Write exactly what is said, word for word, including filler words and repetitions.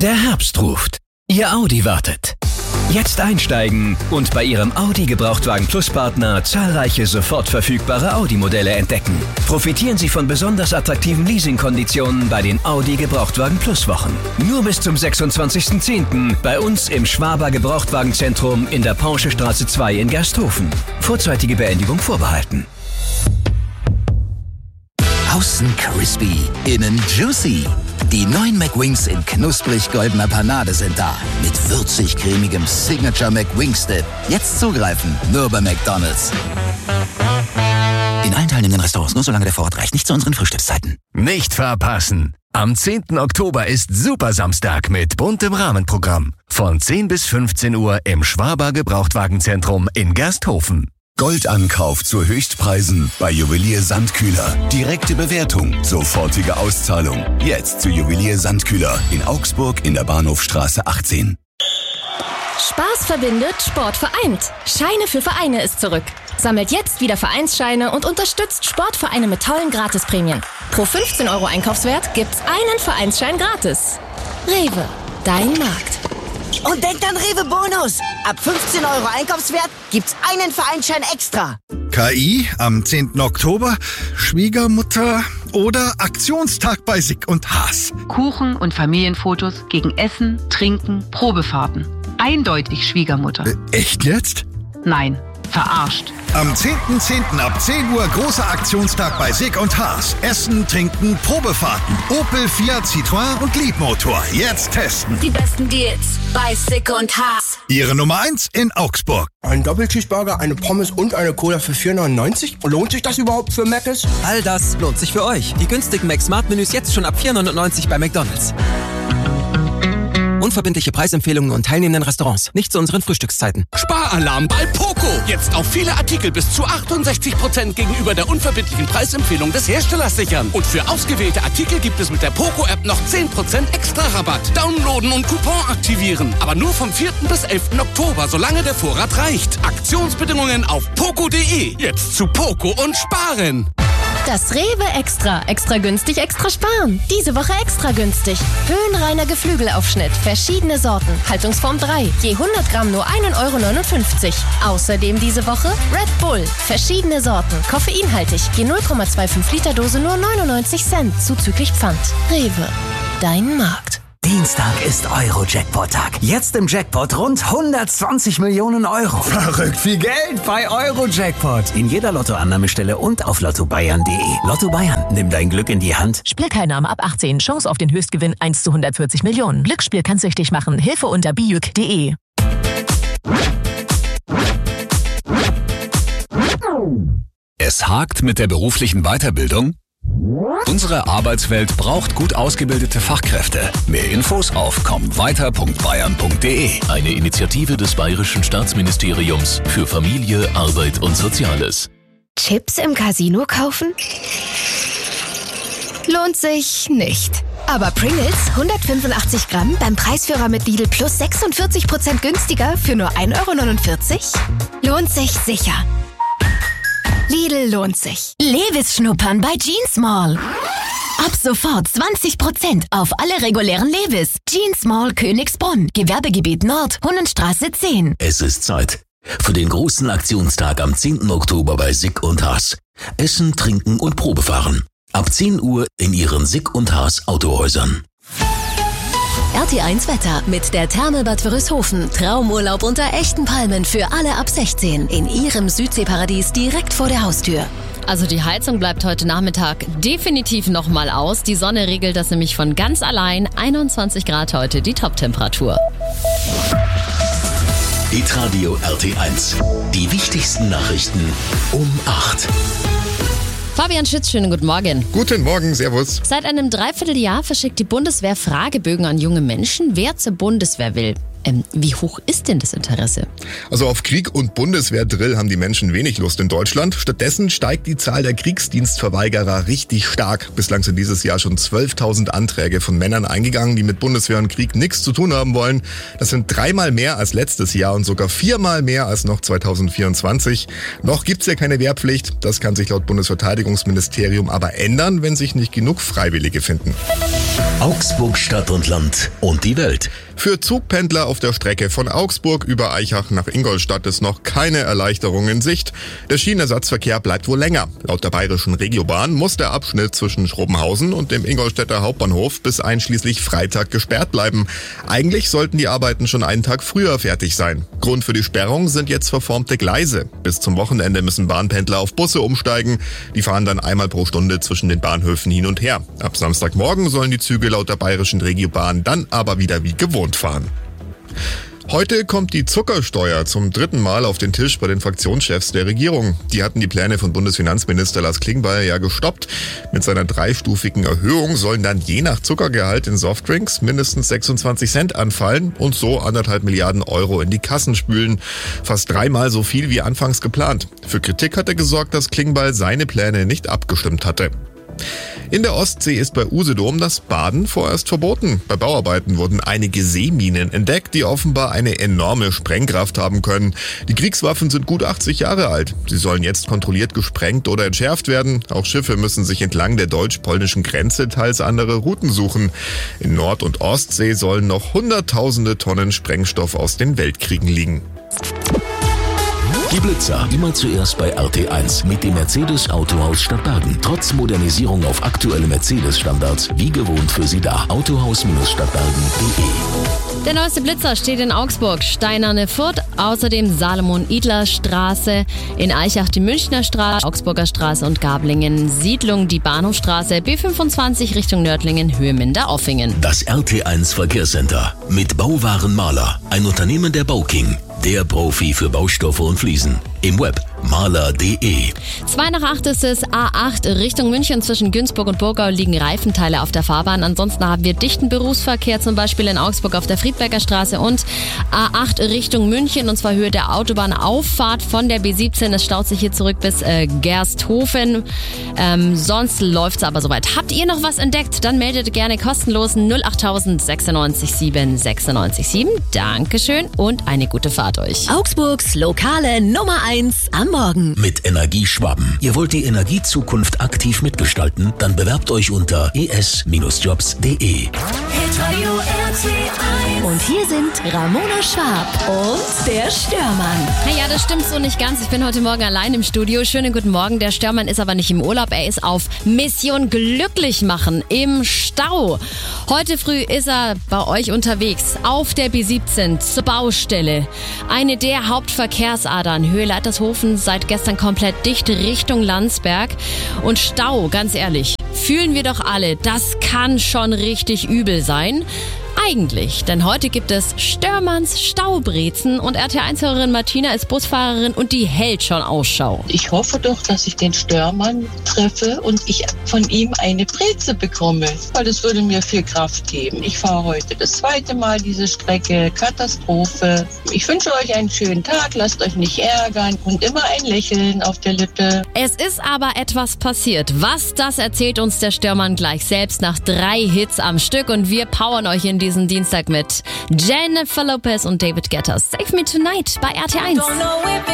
Der Herbst ruft. Ihr Audi wartet. Jetzt einsteigen und bei Ihrem Audi Gebrauchtwagen Plus Partner zahlreiche sofort verfügbare Audi-Modelle entdecken. Profitieren Sie von besonders attraktiven Leasingkonditionen bei den Audi Gebrauchtwagen Plus Wochen. Nur bis zum sechsundzwanzigsten zehnten bei uns im Schwaber Gebrauchtwagenzentrum in der Porschestraße zwei in Gersthofen. Vorzeitige Beendigung vorbehalten. Außen crispy, innen juicy. Die neuen McWings in knusprig-goldener Panade sind da. Mit würzig-cremigem Signature McWings-Dip. Jetzt zugreifen, nur bei McDonald's. In allen teilnehmenden Restaurants nur solange der Vorrat reicht. Nicht zu unseren Frühstückszeiten. Nicht verpassen! Am zehnten Oktober ist Supersamstag mit buntem Rahmenprogramm. Von zehn bis fünfzehn Uhr im Schwaber Gebrauchtwagenzentrum in Gersthofen. Goldankauf zu Höchstpreisen bei Juwelier Sandkühler. Direkte Bewertung, sofortige Auszahlung. Jetzt zu Juwelier Sandkühler in Augsburg in der Bahnhofstraße achtzehn. Spaß verbindet, Sport vereint. Scheine für Vereine ist zurück. Sammelt jetzt wieder Vereinsscheine und unterstützt Sportvereine mit tollen Gratisprämien. Pro fünfzehn Euro Einkaufswert gibt's einen Vereinsschein gratis. Rewe, dein Markt. Und denkt an Rewe Bonus. Ab fünfzehn Euro Einkaufswert gibt's einen Vereinsschein extra. K I am zehnten Oktober, Schwiegermutter oder Aktionstag bei Sick und Haas. Kuchen und Familienfotos gegen Essen, Trinken, Probefahrten. Eindeutig Schwiegermutter. Äh, echt jetzt? Nein, verarscht. Am zehnten zehnten ab zehn Uhr großer Aktionstag bei Sick und Haas. Essen, Trinken, Probefahrten. Opel, Fiat, Citroën und Leapmotor. Jetzt testen. Die besten Deals bei Sick und Haas. Ihre Nummer eins in Augsburg. Ein Doppelcheeseburger, eine Pommes und eine Cola für vier neunundneunzig? Lohnt sich das überhaupt für Mc's? All das lohnt sich für euch. Die günstigen Mac-Smart-Menüs jetzt schon ab vier neunundneunzig bei McDonald's. Unverbindliche Preisempfehlungen und teilnehmenden Restaurants. Nicht zu unseren Frühstückszeiten. Sparalarm bei Poco. Jetzt auf viele Artikel bis zu achtundsechzig Prozent gegenüber der unverbindlichen Preisempfehlung des Herstellers sichern. Und für ausgewählte Artikel gibt es mit der Poco-App noch zehn Prozent extra Rabatt. Downloaden und Coupon aktivieren. Aber nur vom vierten bis elften Oktober, solange der Vorrat reicht. Aktionsbedingungen auf poco punkt de. Jetzt zu Poco und sparen. Das Rewe Extra. Extra günstig, extra sparen. Diese Woche extra günstig. Höhenreiner Geflügelaufschnitt. Verschiedene Sorten. Haltungsform drei. Je hundert Gramm nur ein Euro neunundfünfzig. Außerdem diese Woche Red Bull. Verschiedene Sorten. Koffeinhaltig. Je null Komma fünfundzwanzig Liter Dose nur neunundneunzig Cent. Zuzüglich Pfand. Rewe. Dein Markt. Dienstag ist Euro-Jackpot-Tag. Jetzt im Jackpot rund hundertzwanzig Millionen Euro. Verrückt viel Geld bei Euro-Jackpot. In jeder Lottoannahmestelle und auf lotto bayern punkt de. Lotto Bayern, nimm dein Glück in die Hand. Spielteilnahme ab achtzehn. Chance auf den Höchstgewinn eins zu hundertvierzig Millionen. Glücksspiel kann süchtig machen. Hilfe unter bijuk punkt de. Es hakt mit der beruflichen Weiterbildung? Unsere Arbeitswelt braucht gut ausgebildete Fachkräfte. Mehr Infos auf komm weiter punkt bayern punkt de. Eine Initiative des Bayerischen Staatsministeriums für Familie, Arbeit und Soziales. Chips im Casino kaufen? Lohnt sich nicht. Aber Pringles hundertfünfundachtzig Gramm beim Preisführer mit Lidl Plus sechsundvierzig Prozent günstiger für nur ein Euro neunundvierzig? Lohnt sich sicher. Lidl lohnt sich. Levis schnuppern bei Jeans Mall. Ab sofort zwanzig Prozent auf alle regulären Levis. Jeans Mall Königsbrunn. Gewerbegebiet Nord, Hunnenstraße zehn. Es ist Zeit für den großen Aktionstag am zehnten Oktober bei Sick und Haas. Essen, Trinken und Probefahren. Ab zehn Uhr in Ihren Sick und Haas Autohäusern. R T eins Wetter mit der Therme Bad Wörishofen. Traumurlaub unter echten Palmen für alle ab sechzehn. In Ihrem Südseeparadies direkt vor der Haustür. Also die Heizung bleibt heute Nachmittag definitiv nochmal aus. Die Sonne regelt das nämlich von ganz allein. einundzwanzig Grad heute die Toptemperatur. Hitradio R T eins. Die wichtigsten Nachrichten um acht. Fabian Schütz, schönen guten Morgen. Guten Morgen, servus. Seit einem Dreivierteljahr verschickt die Bundeswehr Fragebögen an junge Menschen, wer zur Bundeswehr will. Ähm, wie hoch ist denn das Interesse? Also auf Krieg und Bundeswehrdrill haben die Menschen wenig Lust in Deutschland. Stattdessen steigt die Zahl der Kriegsdienstverweigerer richtig stark. Bislang sind dieses Jahr schon zwölftausend Anträge von Männern eingegangen, die mit Bundeswehr und Krieg nichts zu tun haben wollen. Das sind dreimal mehr als letztes Jahr und sogar viermal mehr als noch zweitausendvierundzwanzig. Noch gibt's ja keine Wehrpflicht. Das kann sich laut Bundesverteidigungsministerium aber ändern, wenn sich nicht genug Freiwillige finden. Augsburg Stadt und Land und die Welt. Für Zugpendler auf der Strecke von Augsburg über Aichach nach Ingolstadt ist noch keine Erleichterung in Sicht. Der Schienenersatzverkehr bleibt wohl länger. Laut der bayerischen Regiobahn muss der Abschnitt zwischen Schrobenhausen und dem Ingolstädter Hauptbahnhof bis einschließlich Freitag gesperrt bleiben. Eigentlich sollten die Arbeiten schon einen Tag früher fertig sein. Grund für die Sperrung sind jetzt verformte Gleise. Bis zum Wochenende müssen Bahnpendler auf Busse umsteigen. Die fahren dann einmal pro Stunde zwischen den Bahnhöfen hin und her. Ab Samstagmorgen sollen die Züge laut der bayerischen Regiobahn dann aber wieder wie gewohnt fahren. Heute kommt die Zuckersteuer zum dritten Mal auf den Tisch bei den Fraktionschefs der Regierung. Die hatten die Pläne von Bundesfinanzminister Lars Klingbeil ja gestoppt. Mit seiner dreistufigen Erhöhung sollen dann je nach Zuckergehalt in Softdrinks mindestens sechsundzwanzig Cent anfallen und so anderthalb Milliarden Euro in die Kassen spülen. Fast dreimal so viel wie anfangs geplant. Für Kritik hat er gesorgt, dass Klingbeil seine Pläne nicht abgestimmt hatte. In der Ostsee ist bei Usedom das Baden vorerst verboten. Bei Bauarbeiten wurden einige Seeminen entdeckt, die offenbar eine enorme Sprengkraft haben können. Die Kriegswaffen sind gut achtzig Jahre alt. Sie sollen jetzt kontrolliert gesprengt oder entschärft werden. Auch Schiffe müssen sich entlang der deutsch-polnischen Grenze teils andere Routen suchen. In Nord- und Ostsee sollen noch Hunderttausende Tonnen Sprengstoff aus den Weltkriegen liegen. Die Blitzer, immer zuerst bei R T eins mit dem Mercedes Autohaus Stadtbergen. Trotz Modernisierung auf aktuelle Mercedes-Standards, wie gewohnt für Sie da. Autohaus Stadtbergen punkt de. Der neueste Blitzer steht in Augsburg, Steinerne Furt, außerdem Salomon-Idler-Straße, in Aichach die Münchner Straße, Augsburger Straße und Gablingen, Siedlung die Bahnhofstraße, B fünfundzwanzig Richtung Nördlingen, Höhe Minder-Offingen. Das R T eins Verkehrscenter mit Bauwaren Maler, ein Unternehmen der Bauking. Der Profi für Baustoffe und Fliesen. Im Web maler punkt de. zwei nach acht ist es, A acht Richtung München zwischen Günzburg und Burgau liegen Reifenteile auf der Fahrbahn. Ansonsten haben wir dichten Berufsverkehr, zum Beispiel in Augsburg auf der Friedberger Straße und A acht Richtung München, und zwar Höhe der Autobahnauffahrt von der B siebzehn. Es staut sich hier zurück bis äh, Gersthofen. Ähm, sonst läuft's aber soweit. Habt ihr noch was entdeckt? Dann meldet gerne kostenlos null acht null null sechs sieben sechs neun sieben. Dankeschön und eine gute Fahrt euch. Augsburgs lokale Nummer eins am Morgen. Mit Energieschwaben. Ihr wollt die Energiezukunft aktiv mitgestalten? Dann bewerbt euch unter e s jobs punkt de. Und hier sind Ramona Schwab und der Störmann. Ja, das stimmt so nicht ganz. Ich bin heute Morgen allein im Studio. Schönen guten Morgen. Der Störmann ist aber nicht im Urlaub. Er ist auf Mission glücklich machen im Stau. Heute früh ist er bei euch unterwegs auf der B siebzehn zur Baustelle. Eine der Hauptverkehrsadern. Höhe Leitershofen seit gestern komplett dicht Richtung Landsberg. Und Stau, ganz ehrlich, fühlen wir doch alle. Das kann schon richtig übel sein. Eigentlich, denn heute gibt es Störmanns Staubrezen und R T eins-Hörerin Martina ist Busfahrerin und die hält schon Ausschau. Ich hoffe doch, dass ich den Störmann treffe und ich von ihm eine Breze bekomme, weil das würde mir viel Kraft geben. Ich fahre heute das zweite Mal diese Strecke, Katastrophe. Ich wünsche euch einen schönen Tag, lasst euch nicht ärgern und immer ein Lächeln auf der Lippe. Es ist aber etwas passiert. Was, das erzählt uns der Störmann gleich selbst nach drei Hits am Stück und wir powern euch in diesen Dienstag mit Jennifer Lopez und David Guetta. Save Me Tonight bei R T eins.